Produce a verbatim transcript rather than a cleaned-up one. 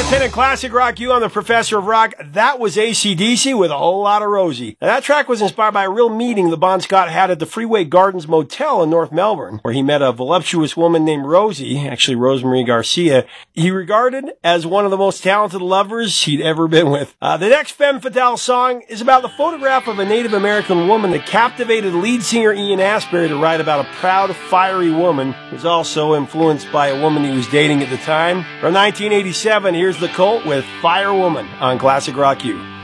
Listening to Classic Rock U on the Professor of Rock. That was A C D C with A Whole Lot of Rosie. Now, that track was inspired by a real meeting the Bon Scott had at the Freeway Gardens Motel in North Melbourne, where he met a voluptuous woman named Rosie, actually Rosemarie Garcia, he regarded as one of the most talented lovers he'd ever been with. Uh, the next Femme Fatale song is about the photograph of a Native American woman that captivated lead singer Ian Astbury to write about a proud, fiery woman who was also influenced by a woman he was dating at the time. From nineteen eighty-seven, here's The Cult with Fire Woman on Classic Rock U.